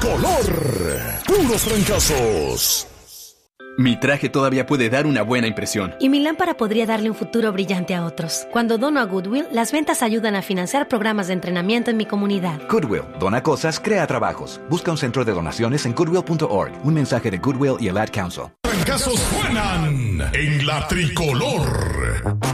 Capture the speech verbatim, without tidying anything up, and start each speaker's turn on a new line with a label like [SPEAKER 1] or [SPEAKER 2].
[SPEAKER 1] tricolor. Puros trancazos.
[SPEAKER 2] Mi traje todavía puede dar una buena impresión.
[SPEAKER 3] Y mi lámpara podría darle un futuro brillante a otros. Cuando dono a Goodwill, las ventas ayudan a financiar programas de entrenamiento en mi comunidad.
[SPEAKER 4] Goodwill, dona cosas, crea trabajos. Busca un centro de donaciones en goodwill punto org. Un mensaje de Goodwill y el Ad Council.
[SPEAKER 1] Trancazos suenan en la tricolor.